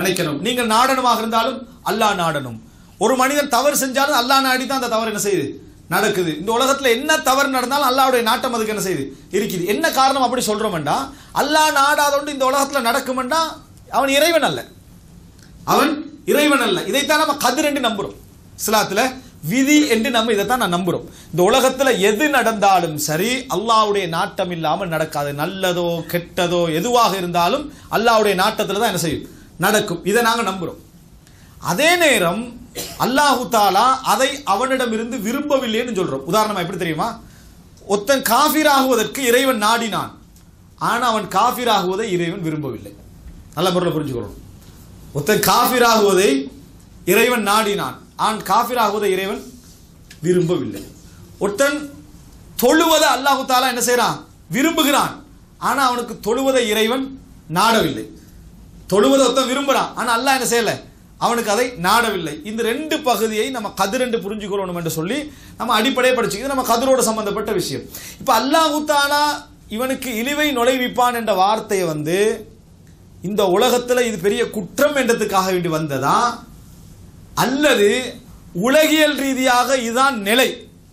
கிடைக்கணும். நீங்கள் நாடனமாக இருந்தாலும் அல்லாஹ் நாடணும். ஒரு மனிதன் தவறு செஞ்சாலும் அல்லாஹ் நாடி தான் அந்த தவறு என்ன செய்யுது, நடக்குது. இந்த உலகத்தில் என்ன தவறு நடந்தாலும் அல்லாஹ்வுடைய நாட்டம் அதுக்கு என்ன செய்யுது, இருக்குது. என்ன காரணம் அப்படி சொல்றோம்டா, அல்லாஹ் நாடாதோண்டு இந்த உலகத்தில் நடக்கும்டா அவன் இறைவன் அல்ல, அவன் இறைவன் அல்ல. இதைத்தான் நம்ம கதிர் என்று நம்புறோம். இஸ்லாத்துல விதி என்று நம்ம இதைத்தான் நான் நம்புறோம். இந்த உலகத்துல எது நடந்தாலும் சரி அல்லாஹ்வுடைய நாட்டம் இல்லாமல் நடக்காது. நல்லதோ கெட்டதோ எதுவாக இருந்தாலும் அல்லாஹ்வுடைய நாட்டத்துல தான் என்ன செய்யும், நடக்கும். இதை நாங்க நம்புறோம். அதே நேரம் அல்லாஹு தாலா அதை அவனிடமிருந்து விரும்பவில்லைன்னு சொல்றோம். உதாரணமா எப்படி தெரியுமா, ஒருத்தன் காஃபிராகுவதற்கு இறைவன் நாடினான், ஆனா அவன் காஃபிராகுவதை இறைவன் விரும்பவில்லை. நல்ல முறையில் புரிஞ்சுக்கணும். ஒருத்தன் காஃபிராகுவதை இறைவன் நாடினான், காஃபிராகுவதை இறைவன் விரும்பவில்லை. ஒருத்தன் தொழுவதை அல்லாஹு தாலா என்ன செய்யறான், விரும்புகிறான், ஆனா அவனுக்கு தொழுவதை இறைவன் நாடவில்லை. தொழுவதை ஒருத்தன் விரும்புறான், ஆனா அல்லாஹ் என்ன செய்யல, அவனுக்கு அதை நாடவில்லை. இந்த ரெண்டு பகுதியை நம்ம கதிர் என்று புரிஞ்சுக்கொள்ளணும் என்று சொல்லி நம்ம அடிப்படையை படிச்சுக்கிறது நம்ம கதிரோடு சம்பந்தப்பட்ட விஷயம். இப்ப அல்லாஹு தஆலா இவனுக்கு இழிவை நுழைவிப்பான் என்ற வார்த்தையை இந்த உலகத்தில் இது பெரிய குற்றம் என்றதுக்காக வேண்டி வந்ததா, அல்லது உலகியல் ரீதியாக இதுதான் நிலை,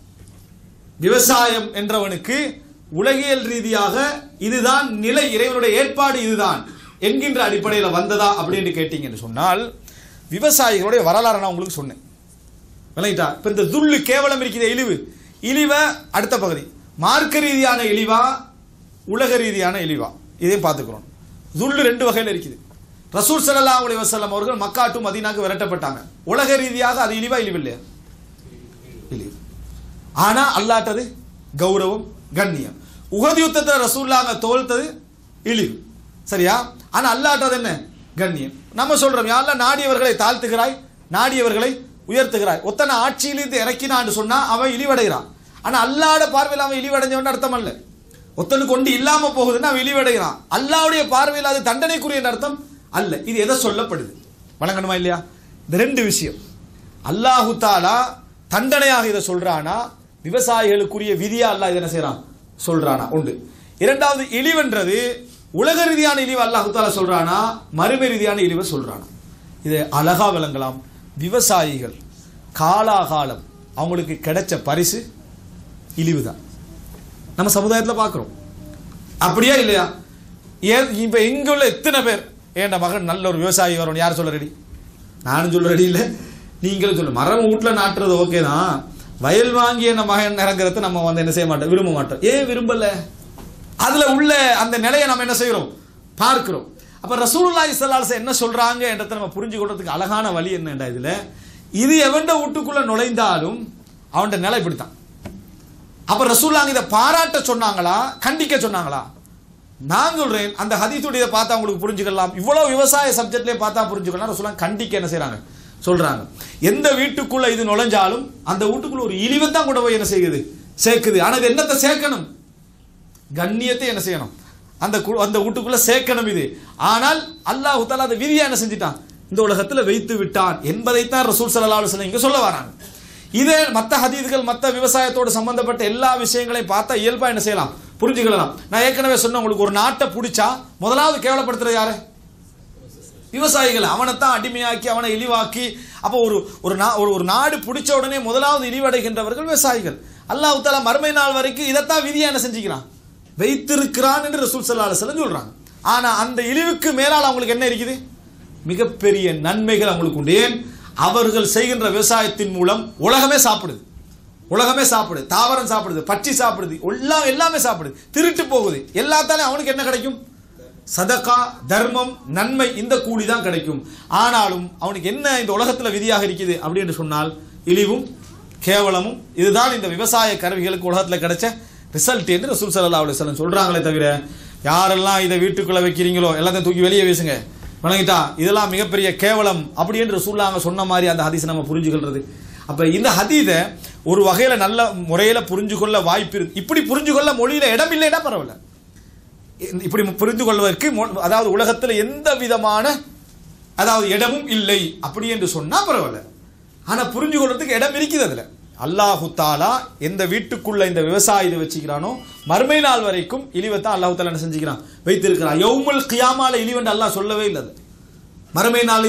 விவசாயம் என்றவனுக்கு உலகியல் ரீதியாக இதுதான் நிலை, இறைவனுடைய ஏற்பாடு இதுதான் என்கின்ற அடிப்படையில் வந்ததா அப்படின்னு கேட்டீங்கன்னு சொன்னால், விவசாயிகளுடைய வரலாறு நான் உங்களுக்கு சொன்னேன். விளங்கிட்டா? இப்ப இந்த துல்லு கேவலம் இருக்கிற இழிவை அடுத்த பகுதி மார்க்க ரீதியான இழிவா உலக ரீதியான இழிவா இதையும் பார்த்துக்கிறோம். துல்லு ரெண்டு வகையில் இருக்குது. ரசூல் ஸல்லல்லாஹு அலைஹி வஸல்லம் அவர்கள் மக்கா டு மதீனாக்கு விரட்டப்பட்டாங்க. உலக ரீதியாக அது இழிவா இழிவில்லையா? இழிவு. ஆனா அல்லாஹ்ட்டது கௌரவம் கண்ணியம். உஹது யுத்தத்தில் ரசூலுல்லாஹ் தோல்த்தது இழிவு, சரியா? ஆனா அல்லாஹ்ட்டது என்ன, கண்ணியம். நம்ம சொல்றோம், யா அல்லாஹ் நாடியவர்களை தாழ்த்துகிறாய், நாடியவர்களை உயர்த்துகிறாய். ஒத்தனை ஆட்சியிலிருந்து இறக்கினான்னு சொன்னா அவன் இழிவடைகிறான். ஆனா அல்லாஹ்வுடைய பார்வையில் அவன் இழிவடைஞ்சவன் அர்த்தம் அல்ல. ஒத்தனுக்கு கொண்டு இல்லாம போகுதுன்னா அவன் இழிவடைகிறான். அல்லாஹ்வுடைய பார்வையில் அது தண்டனைக்குரிய அர்த்தம் அல்ல. இது எதை சொல்லப்படுது, வழங்கணுமா இல்லையா? இந்த ரெண்டு விஷயம். அல்லாஹு தாலா தண்டனையாக இதை சொல்றானா, விவசாயிகளுக்குரிய விதியா அல்லாஹ் இதை என்ன செய்யறான் சொல்றானா? உண்டு. இரண்டாவது, இழிவென்றது உலக ரீதியான இழிவு அல்லாஹு தாலா சொல்றானா, மறுமை ரீதியான இழிவை சொல்றானா? இதை அழகா விளங்கலாம். விவசாயிகள் காலாகாலம் அவங்களுக்கு கிடைச்ச பரிசு இழிவு தான். நம்ம சமுதாயத்தில் பார்க்கிறோம். அப்படியா இல்லையா? இப்ப இங்க உள்ள எத்தனை பேர் ஏண்ட மகன் நல்ல ஒரு விவசாயி வரணும், யார் சொல்ல ரெடி? நானும் சொல்ல ரெடி இல்லை, நீங்களும் சொல்ல. மரம் வீட்டில் நாட்டுறது ஓகே தான், வயல் வாங்கி என்ன மகன் இறங்குறது நம்ம என்ன செய்ய மாட்டோம், விரும்ப மாட்டோம். ஏன் விரும்பல? அதுல உள்ள அந்த நிலையை நம்ம என்ன செய்யறோம், பார்க்கிறோம். அப்ப ரசூலுல்லாஹி ஸல்லல்லாஹு அலைஹி வஸல்லம் என்ன சொல்றாங்க என்றதை நம்ம புரிஞ்சு கொள்றதுக்கு அழகான வழி என்னடா, இதுல இது எவன்ட வீட்டுக்குள்ள நுழைந்தாலும் அவன் நிலை இப்படித்தான். அப்ப ரசூலுல்லாஹ் இதை பாராட்ட சொன்னாங்களா, கண்டிக்க சொன்னாங்களா? நான் சொல்றேன், அந்த ஹதீஸுடைய பார்த்தா உங்களுக்கு புரிஞ்சுக்கலாம். இவ்வளவு விவசாய சப்ஜெக்ட்லயே பார்த்தா புரிஞ்சுக்கலாம். ரசூலுல்லாஹ் கண்டிக்க என்ன செய்யறாங்க, சொல்றாங்க. எந்த வீட்டுக்குள்ள இது நுழைஞ்சாலும் அந்த வீட்டுக்குள்ள ஒரு இழிவை தான் கூட போய் என்ன செய்யுது, சேர்க்குது. ஆனா இது என்னத்தை சேர்க்கணும், கண்ணியத்தை என்ன செய்யணும், அந்த வீட்டுக்குள்ள சேர்க்கணும் இது. ஆனால் அல்லாஹ் தஆலா அந்த விதியை என்ன செஞ்சிட்டான், இந்த உலகத்தில் வைத்து விட்டான் என்பதைத்தான் ரசூல் ஸல்லல்லாஹு அலைஹி வஸல்லம் இங்க சொல்ல வராங்க. இதே மற்ற ஹதீஸ்கள் மற்ற விவசாயத்தோடு சம்பந்தப்பட்ட எல்லா விஷயங்களையும் பார்த்தா இயல்பா என்ன செய்யலாம், புரிஞ்சுக்கலாம். நான் ஏற்கனவே சொன்ன உங்களுக்கு, ஒரு நாட்டை பிடிச்சா முதலாவது கேவலப்படுத்துறது யாரு, விவசாயிகள். அவனைத்தான் அடிமையாக்கி அவனை இழிவாக்கி, அப்போ ஒரு நாடு பிடிச்ச உடனே முதலாவது இழிவடைகின்றவர்கள் விவசாயிகள். அல்லாஹ் தஆலா மறுமை நாள் வரைக்கும் இதைத்தான் விதியை என்ன செஞ்சுக்கிறான், வைத்திருக்கிறான் என்று ரசூல் ஸல்லல்லாஹு அலைஹி வஸல்லம் சொல்றாங்க. ஆனா அந்த இழிவுக்கு மேலால் அவங்களுக்கு என்ன இருக்குது, மிகப்பெரிய நன்மைகள் அவங்களுக்கு உண்டு. ஏன்? அவர்கள் செய்கின்ற விவசாயத்தின் மூலம் உலகமே சாப்பிடுது, உலகமே சாப்பிடுது, தாவரம் சாப்பிடுது, பச்சி சாப்பிடுது, எல்லாமே சாப்பிடுது, திருட்டு போகுது. எல்லாத்தாலையும் அவனுக்கு என்ன கிடைக்கும், சதகா, தர்மம், நன்மை, இந்த கூலி தான் கிடைக்கும். ஆனாலும் அவனுக்கு என்ன இந்த உலகத்துல விதியாக இருக்குது அப்படின்னு சொன்னால் இழிவும் கேவலமும். இதுதான் இந்த விவசாய கருவிகளுக்கு உலகத்துல கிடைச்ச ரிசல்ட் என்று ரசூல் ஸல்லல்லாஹு அலைஹி வஸல்லம் சொல்றாங்களே தவிர, யாரெல்லாம் இதை வீட்டுக்குள்ள வைக்கிறீங்களோ எல்லாத்தையும் தூக்கி வெளியே வீசுங்க, வணங்கிட்டா, இதெல்லாம் மிகப்பெரிய கேவலம் அப்படி என்று ரசூலுல்லாஹ் சொன்ன மாதிரி அந்த ஹதீஸை நம்ம புரிஞ்சுக்கிறது. அப்ப இந்த ஹதீஸை ஒரு வகையில நல்ல முறையில புரிஞ்சு கொள்ள வாய்ப்பு இருக்கு. இப்படி புரிஞ்சு கொள்ள மொழியில இடம் இல்லைன்னா பரவாயில்ல, இப்படி புரிந்து கொள்வதற்கு அதாவது உலகத்தில் எந்த விதமான இடமும் இல்லை அப்படி என்று சொன்னா பரவாயில்ல. ஆனா புரிஞ்சு கொள்றதுக்கு இடம் இருக்குது. அதுல அல்லாஹு தஆலா எந்த வீட்டுக்குள்ள இந்த விவசாயத்தை வச்சுக்கிறானோ மறுமை நாள் வரைக்கும் இழிவத்தான் அல்லாஹு தஆலா என்ன செஞ்சுக்கிறான், வைத்திருக்கிறான். யௌமுல் கியாமால இழிவென்று அல்லாஹ் சொல்லவே இல்லை. மறுமை நாள்